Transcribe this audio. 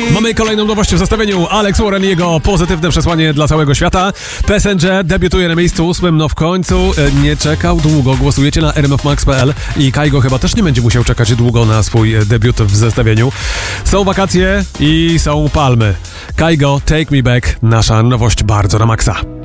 Mamy kolejną nowość w zestawieniu. Alex Warren i jego pozytywne przesłanie dla całego świata. PSG debiutuje na miejscu 8, no w końcu nie czekał długo. Głosujecie na rmfmax.pl i Kaigo chyba też nie będzie musiał czekać długo na swój debiut w zestawieniu. Są wakacje i są palmy. Kaigo, Take Me Back, nasza nowość bardzo na maksa.